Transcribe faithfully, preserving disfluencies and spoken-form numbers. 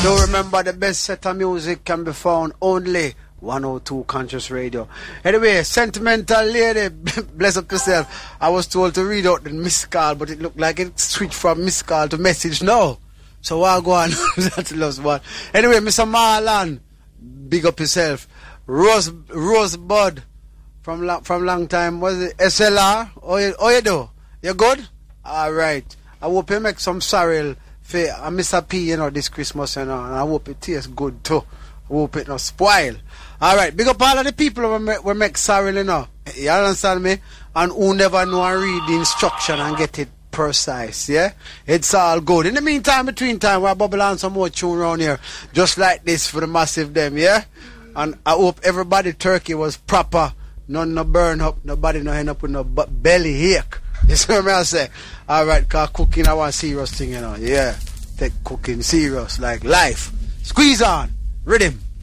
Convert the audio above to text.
Do remember the best set of music can be found only one oh two Conscious Radio. Anyway, Sentimental Lady, bless up yourself. I was told to read out the missed call, but it looked like it switched from missed call to message now. So I'll go on. That's the last one. Anyway, Mister Marlon, big up yourself. Rose Rosebud from long, from long time. Was it S L R? Oh, you, oh, you do? You good? All right. I hope you make some sorrel for uh, Mister P, you know, this Christmas, you know, and I hope it tastes good too. I hope it not spoil. All right, big up all of the people who make, we make sorrel, you know. You understand me? And who never know and read the instruction and get it precise, yeah? It's all good. In the meantime, between time, we'll bubble on some more tune around here, just like this for the massive them, yeah? And I hope everybody turkey was proper. None no burn up, nobody no end up with no b- belly ache. You see what I say? Alright, cause cooking I want serious thing, you know. Yeah. Take cooking serious, like life. Squeeze on. Rhythm.